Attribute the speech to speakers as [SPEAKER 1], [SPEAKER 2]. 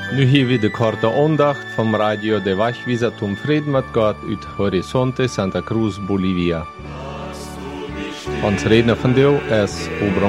[SPEAKER 1] Nu hier weer de korte aandacht vom Radio de Wachwieser zum Frieden mit Gott uit Horizonte Santa Cruz, Bolivia. Ons redner van deel is Obram